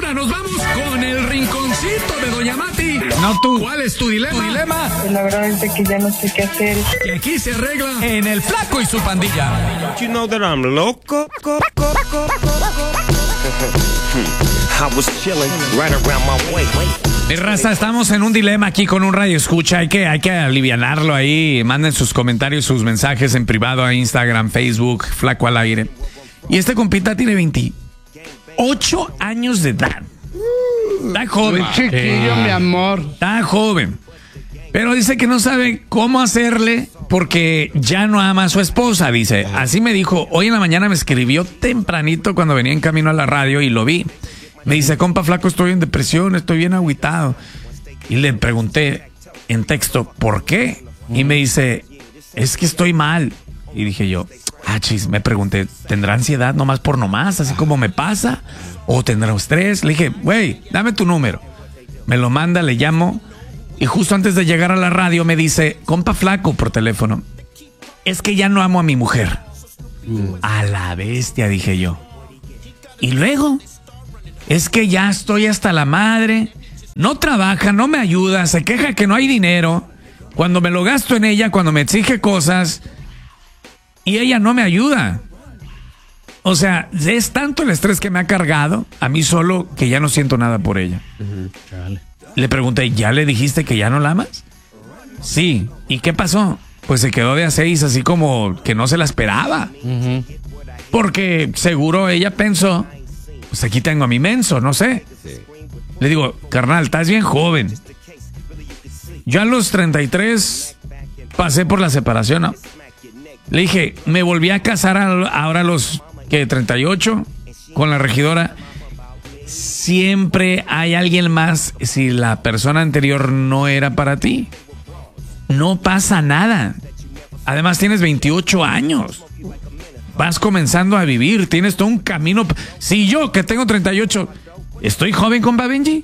ahora nos vamos con el rinconcito de Doña Mati. No tú. ¿Cuál es tu dilema? Pues la verdad es de que ya no sé qué hacer. Y aquí se arregla En el Flaco y su pandilla. You know that I'm loco. I was chilling right around my way. Mi raza, estamos en un dilema aquí con un radio escucha. Hay que alivianarlo ahí. Manden sus comentarios, sus mensajes en privado a Instagram, Facebook, Flaco al Aire. Y este compita tiene 28 años de edad. Está joven. Muy chiquillo, mi amor. Está joven. Pero dice que no sabe cómo hacerle porque ya no ama a su esposa, dice. Así me dijo. Hoy en la mañana me escribió tempranito cuando venía en camino a la radio y lo vi. Me dice, compa Flaco, estoy en depresión, estoy bien agüitado. Y le pregunté en texto, ¿por qué? Y me dice, es que estoy mal. Y dije yo, me pregunté, ¿tendrá ansiedad nomás por nomás, así como me pasa? ¿O tendrá estrés? Le dije, güey, dame tu número. Me lo manda, le llamo. Y justo antes de llegar a la radio me dice, compa Flaco, por teléfono, es que ya no amo a mi mujer. A la bestia, dije yo. Y luego, es que ya estoy hasta la madre, no trabaja, no me ayuda, se queja que no hay dinero, cuando me lo gasto en ella, cuando me exige cosas, y ella no me ayuda. O sea, es tanto el estrés que me ha cargado a mí solo que ya no siento nada por ella. Le pregunté, ¿ya le dijiste que ya no la amas? Sí. ¿Y qué pasó? Pues se quedó de a 6, así como que no se la esperaba. Porque seguro ella pensó, pues aquí tengo a mi menso, no sé. Le digo, carnal, estás bien joven. Yo a los 33 pasé por la separación, ¿no? Le dije, me volví a casar ahora a los 38 con la regidora. Siempre hay alguien más si la persona anterior no era para ti. No pasa nada. Además tienes 28 años. Vas comenzando a vivir, tienes todo un camino. Si yo, que tengo 38, ¿estoy joven, compa Benji?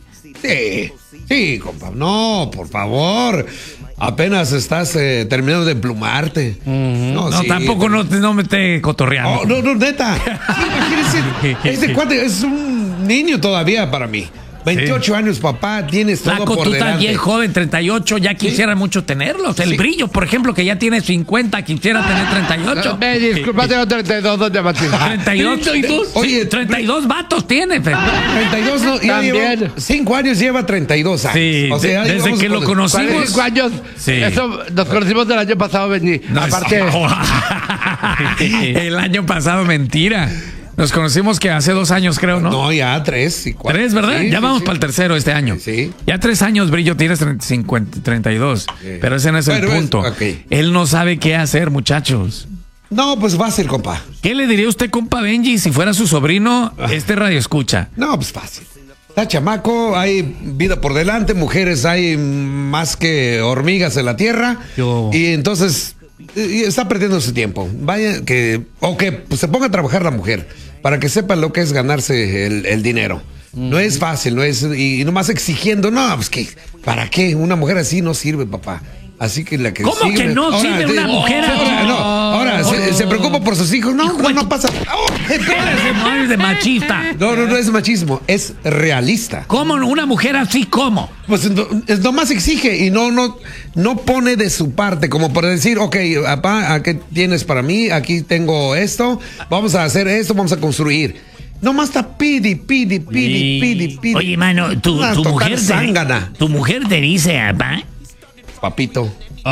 Sí, compa. No, por favor. Apenas estás terminando de emplumarte. No, sí, tampoco no me esté cotorreando. No, neta. Sí, imagínese. Ese cuate es un niño todavía para mí. 28 años, papá, tienes todo Flaco, por tú delante. estás bien joven, 38, ya quisiera mucho tenerlos. El brillo, por ejemplo, que ya tiene 50, quisiera tener 38. Disculpa, tengo 32, ¿dónde Martín? 32. Oye, 32 vatos tiene, Fer. 32 no, ya lleva 5 años, lleva 32 años. Sí, o sea, desde que lo conocimos. 45 años. Sí. Eso nos conocimos del año pasado, Benji. No, aparte. El año pasado, mentira. Nos conocimos que hace 2 años, creo, ¿no? No, ya 3 y 4. 3, ¿verdad? Sí, ya vamos sí. para el tercero este año. Sí. Ya 3 años, Brillo, tienes 32. Sí. Pero ese no es el punto. Él no sabe qué hacer, muchachos. No, pues fácil, compa. ¿Qué le diría usted, compa Benji, si fuera su sobrino, radio escucha? No, pues fácil. Está chamaco, hay vida por delante, mujeres hay más que hormigas en la tierra. Y entonces está perdiendo su tiempo. Vaya que pues, se ponga a trabajar la mujer para que sepa lo que es ganarse el dinero. No es fácil, no es, y nomás exigiendo, no, pues que, ¿para qué? Una mujer así no sirve, papá. Así que la que ¿Cómo sigue, que no sirve una mujer así? Ahora se preocupa por sus hijos. No pasa. Espérese, no es de machista. No es machismo, es realista. ¿Cómo una mujer así, cómo? Pues nomás exige y no pone de su parte, como por decir, ok, papá, ¿qué tienes para mí? Aquí tengo esto, vamos a hacer esto, vamos a construir. Nomás está pidi. Oye, mano, tu mujer te dice, papá. Papito.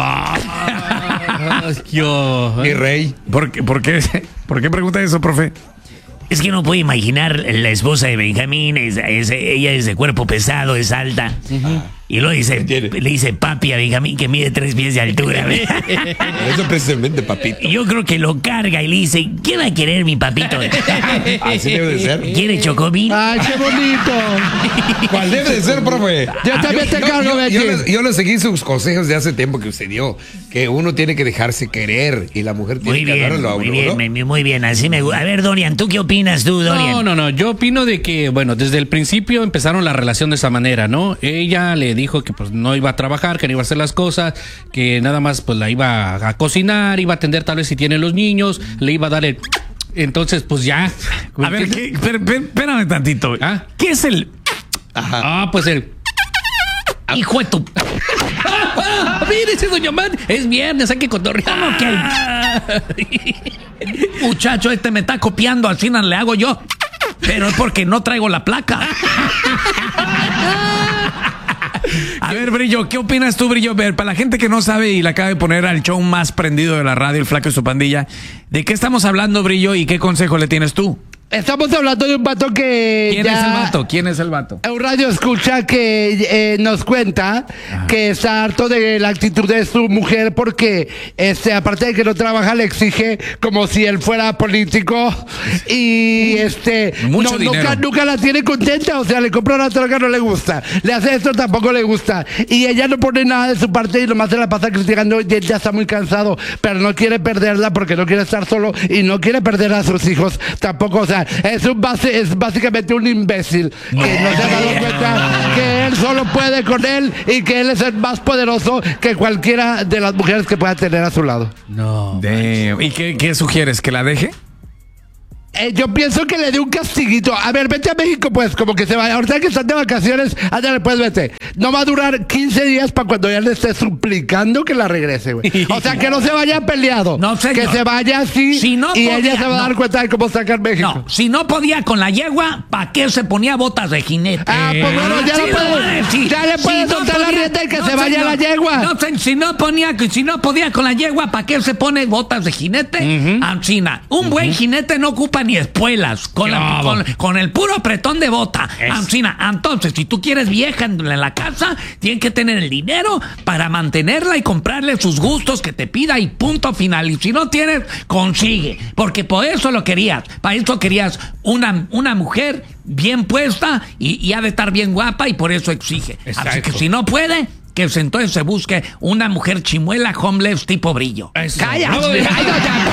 Mi rey. ¿Por qué pregunta eso, profe? Es que no puedo imaginar la esposa de Benjamín, ella es de cuerpo pesado, es alta. Y luego le dice papi a Benjamín, que mide 3 pies de altura. Eso precisamente, papito. Y yo creo que lo carga y le dice, ¿qué va a querer mi papito? Así debe de ser. ¿Quiere chocomil? ¡Ay, qué bonito! ¿Cuál debe de ser, profe? Yo también te cargo, Benji. Yo le seguí sus consejos de hace tiempo que usted dio, que uno tiene que dejarse querer y la mujer tiene que darlo a uno. Muy bien, así me gusta. A ver, Dorian, ¿tú qué opinas tú, Dorian? No, yo opino de que, bueno, desde el principio empezaron la relación de esa manera, ¿no? Ella le dijo que pues no iba a trabajar, que no iba a hacer las cosas, que nada más pues la iba a cocinar, iba a atender tal vez si tiene los niños, le iba a dar el... Entonces, pues ya. A ver, espérame tantito. ¿Qué es el...? Ah, pues el... Hijo de tu... Mire ese doña Man, es viernes, hay que cotorrear. ¿Cómo que muchacho, este me está copiando, al final le hago yo. Pero es porque no traigo la placa. A ver, Brillo, ¿qué opinas tú, Brillo? A ver, para la gente que no sabe y le acaba de poner al show más prendido de la radio, El Flaco y su pandilla, ¿de qué estamos hablando, Brillo, y qué consejo le tienes tú? Estamos hablando de un vato que ¿Quién es el vato? ¿Quién es el vato? Un radio escucha que nos cuenta que está harto de la actitud de su mujer porque aparte de que no trabaja le exige como si él fuera político y Mucho dinero. nunca la tiene contenta, o sea, le compra una troca, no le gusta, le hace esto, tampoco le gusta y ella no pone nada de su parte y nomás se la pasa criticando y él ya está muy cansado, pero no quiere perderla porque no quiere estar solo y no quiere perder a sus hijos tampoco, o sea, es básicamente un imbécil que no se ha dado cuenta que él solo puede con él y que él es el más poderoso que cualquiera de las mujeres que pueda tener a su lado. No. ¿Y qué sugieres? ¿Que la deje? Yo pienso que le dé un castiguito. A ver, vete a México, pues, como que se vaya. Ahorita que están de vacaciones, ándale, pues, vete. No va a durar 15 días para cuando ya le esté suplicando que la regrese, güey. O sea, que no se vaya peleado. No, señor. Que se vaya así Si no y podía, ella se va a dar no. cuenta de cómo sacar México. No, si no podía con la yegua, ¿para qué se ponía botas de jinete? Ah, pues bueno, ya Sí, le puede, sí. ya le puede Si no soltar la podía- rienda y que no, se vaya señor. la yegua. No, si no podía con la yegua, ¿para qué se pone botas de jinete? Ancina. Un buen jinete no ocupa ni espuelas. Con el puro apretón de bota. Ancina. Entonces, si tú quieres vieja en la casa, tienes que tener el dinero para mantenerla y comprarle sus gustos que te pida y punto final. Y si no tienes, consigue. Porque por eso lo querías. Para eso querías una mujer bien puesta y ha de estar bien guapa y por eso exige. Exacto. Así que si no puede, que entonces se busque una mujer chimuela homeless tipo Brillo. Eso. ¡Cállate! Bravo, ¡Ay, doña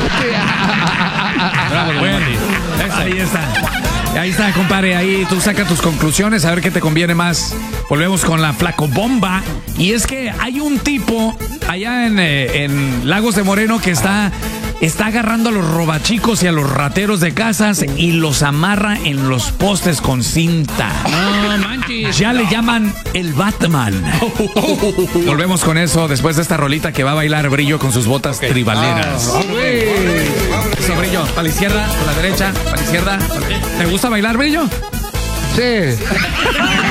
Bravo, doña Bueno, Mati. Eso. ahí está. Ahí está, compadre. Ahí tú saca tus conclusiones, a ver qué te conviene más. Volvemos con la flacobomba. Y es que hay un tipo allá en Lagos de Moreno que está agarrando a los robachicos y a los rateros de casas y los amarra en los postes con cinta. No manches. Ya le llaman el Batman. Volvemos con eso después de esta rolita que va a bailar Brillo con sus botas tribaleras. Eso, Brillo. Para la izquierda, para la derecha, para la izquierda. ¿Te gusta bailar, Brillo? Sí.